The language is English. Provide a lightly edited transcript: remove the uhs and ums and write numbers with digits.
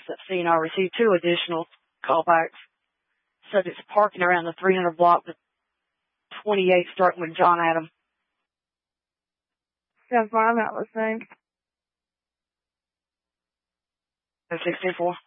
that scene. I received 2 additional callbacks. Subjects parking around the 300 block, the 28 starting with John Adam. 10-5, not listening. 64.